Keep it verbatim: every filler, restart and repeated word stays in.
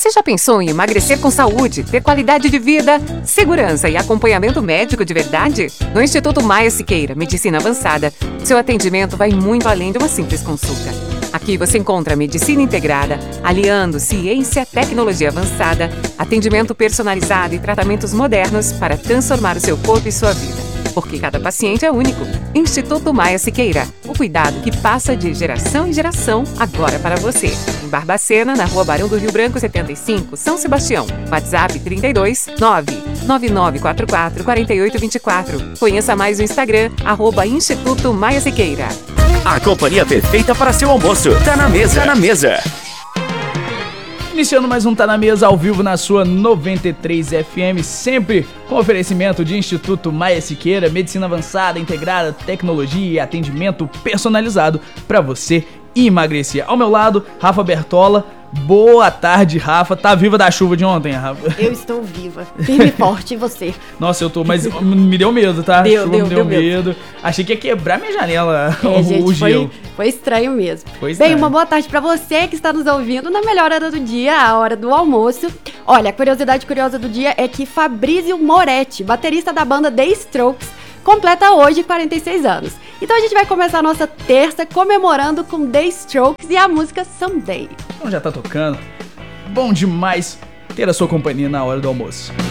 Você já pensou em emagrecer com saúde, ter qualidade de vida, segurança e acompanhamento médico de verdade? No Instituto Maia Siqueira, Medicina Avançada, seu atendimento vai muito além de uma simples consulta. Aqui você encontra medicina integrada, aliando ciência, tecnologia avançada, atendimento personalizado e tratamentos modernos para transformar o seu corpo e sua vida. Porque cada paciente é único. Instituto Maia Siqueira, o cuidado que passa de geração em geração, agora para você. Em Barbacena, na Rua Barão do Rio Branco setenta e cinco, São Sebastião. WhatsApp trinta e dois, nove nove nove quatro quatro, quatro oito dois quatro. Conheça mais o Instagram, arroba Instituto Maia Siqueira. A companhia perfeita para seu almoço. Tá na mesa, tá na mesa. Iniciando mais um Tá Na Mesa ao vivo na sua noventa e três F M, sempre com oferecimento de Instituto Maia Siqueira, medicina avançada, integrada, tecnologia e atendimento personalizado para você emagrecer. Ao meu lado, Rafa Bertola. Boa tarde, Rafa. Tá viva da chuva de ontem, Rafa? Eu estou viva, firme e forte, e você? Nossa, eu tô, mas me deu medo, tá? Deu, chuva deu, me deu, deu medo. medo. Achei que ia quebrar minha janela, É, o, gente, o gelo. Foi, foi estranho mesmo. Foi estranho. Bem, uma boa tarde pra você que está nos ouvindo na melhor hora do dia, a hora do almoço. Olha, a curiosidade curiosa do dia é que Fabrizio Moretti, baterista da banda The Strokes, completa hoje quarenta e seis anos. Então a gente vai começar a nossa terça comemorando com The Strokes e a música Someday. Então já tá tocando. Bom demais ter a sua companhia na hora do almoço.